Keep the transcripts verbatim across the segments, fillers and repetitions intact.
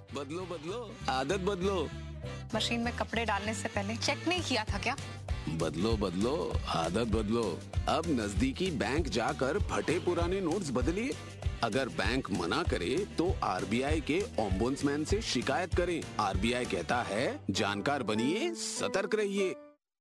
बदलो बदलो आदत बदलो। मशीन में कपड़े डालने से पहले चेक नहीं किया था क्या? बदलो बदलो आदत बदलो। अब नजदीकी बैंक जाकर फटे पुराने नोट्स बदलिए। अगर बैंक मना करे तो आरबीआई के ओम्बुड्समैन से शिकायत करें। आरबीआई कहता है, जानकार बनिए, सतर्क रहिए।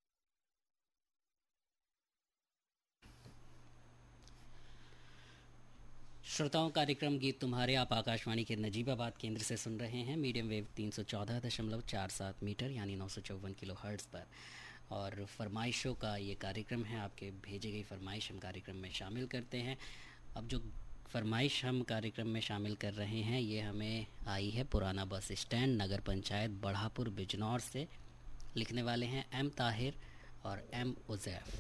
श्रोताओं, कार्यक्रम गीत तुम्हारे आप आकाशवाणी के नजीबाबाद केंद्र से सुन रहे हैं मीडियम वेव तीन सौ चौदह दशमलव चार सात मीटर यानी नौ सौ चौवन किलो हर्ट्ज़ पर। और फरमाइशों का ये कार्यक्रम है, आपके भेजे गई फरमाइश हम कार्यक्रम में शामिल करते हैं। अब जो फरमाइश हम कार्यक्रम में शामिल कर रहे हैं ये हमें आई है पुराना बस स्टैंड, नगर पंचायत बढ़ापुर बिजनौर से। लिखने वाले हैं एम ताहिर और एम उज़ैफ।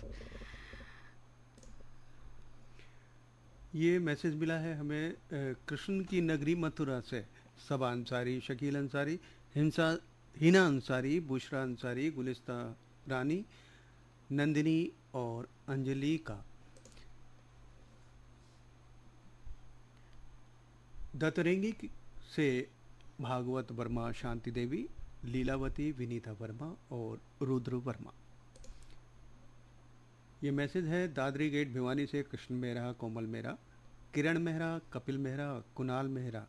ये मैसेज मिला है हमें कृष्ण की नगरी मथुरा से। सबा अंसारी, शकील अंसारी, हिंसा हिना अंसारी, बुशरा अंसारी, गुलिस्ता रानी, नंदिनी और अंजलि का। दतरेंगी से भागवत वर्मा, शांति देवी, लीलावती, विनीता वर्मा और रुद्र वर्मा। ये मैसेज है दादरी गेट भिवानी से कृष्ण मेहरा, कोमल मेहरा, किरण मेहरा, कपिल मेहरा, कुणाल मेहरा।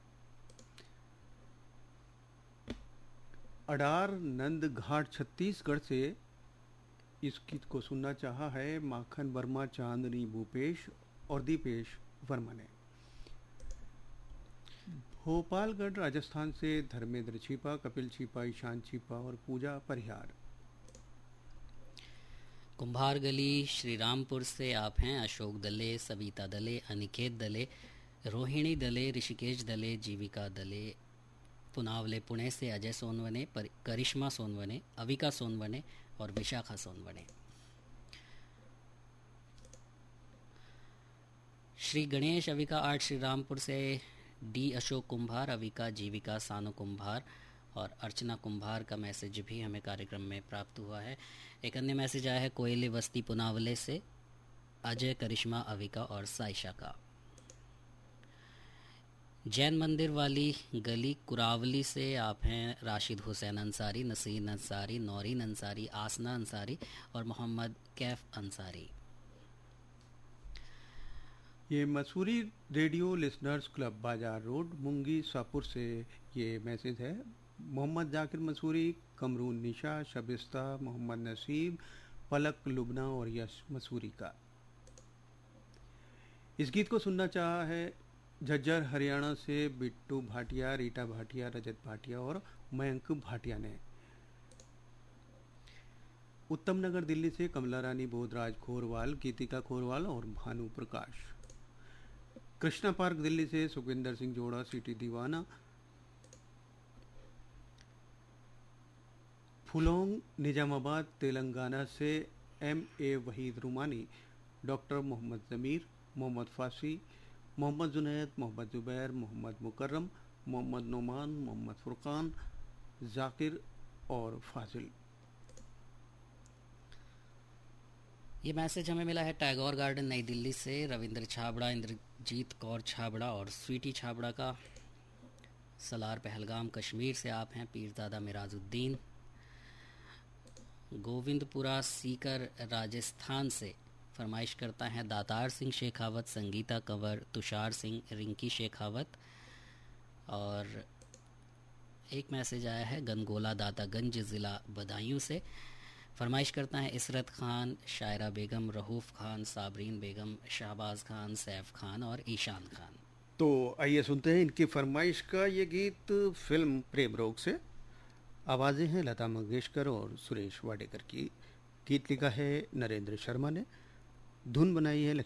अडार नंद घाट छत्तीसगढ़ से इस गीत को सुनना चाहा है माखन वर्मा, चांदनी भूपेश और दीपेश वर्मा ने। भोपालगढ़ राजस्थान से धर्मेंद्र छिपा, कपिल छिपा, ईशान छिपा और पूजा परिहार। कुंभार गली श्री रामपुर से आप हैं अशोक दले, सविता दले, अनिकेत दले, रोहिणी दले, ऋषिकेश दले, जीविका दले। पुनावले पुणे से अजय सोनवने, करिश्मा सोनवने, अविका सोनवने और विशाखा सोनवने। श्री गणेश अविका आर्ट श्री रामपुर से डी अशोक कुंभार, अविका, जीविका, सानु कुंभार और अर्चना कुंभार का मैसेज भी हमें कार्यक्रम में प्राप्त हुआ है। एक अन्य मैसेज आया है कोयले बस्ती पुनावले से अजय, करिश्मा, अविका और साइशा का। जैन मंदिर वाली गली कुरावली से आप हैं राशिद हुसैन अंसारी, नसीर अंसारी, नौरीन अंसारी, आसना अंसारी और मोहम्मद कैफ अंसारी। ये मसूरी रेडियो लिसनर्स क्लब बाजार रोड मुंगी सापुर से ये मैसेज है मोहम्मद जाकिर मसूरी, कमरून निशा, शबिस्ता, मोहम्मद नसीब, पलक लुबना और यश मसूरी का। इस गीत को सुनना चाहा है झज्जर हरियाणा से बिट्टू भाटिया, रीटा भाटिया, रजत भाटिया और मयंक भाटिया ने। उत्तम नगर दिल्ली से कमला रानी, बोधराज खोरवाल, गीतिका खोरवाल और भानु प्रकाश। कृष्णा पार्क दिल्ली से सुखविंदर सिंह जोड़ा, सिटी दीवाना। फुलोंग निजामाबाद तेलंगाना से M A Waheed रुमानी, doctor Mohammad ज़मीर, मोहम्मद फासी, मोहम्मद जुनैद, मोहम्मद जुबैर, मोहम्मद मुकर्रम, मोहम्मद नोमान, मोहम्मद फुरकान, जाकिर और फाजिल। ये मैसेज हमें मिला है टैगोर गार्डन नई दिल्ली से रविंद्र छाबड़ा, इंद्रजीत कौर छाबड़ा और स्वीटी छाबड़ा का। सलार पहलगाम कश्मीर से आप हैं पीरजादा मिराजुद्दीन। गोविंदपुरा सीकर राजस्थान से फरमाइश करता है दातार सिंह शेखावत, संगीता कंवर, तुषार सिंह, रिंकी शेखावत। और एक मैसेज आया है गनगोला दातागंज ज़िला बदायूं से। फरमाइश करता है इसरत खान, शायरा बेगम, रहूफ खान, साबरीन बेगम, शहबाज खान, सैफ खान और ईशान खान। तो आइए सुनते हैं इनकी फरमाइश का ये गीत फिल्म प्रेम रोग से। आवाज़ें हैं लता मंगेशकर और सुरेश वाडेकर की। गीत लिखा है नरेंद्र शर्मा ने, धुन बनाई है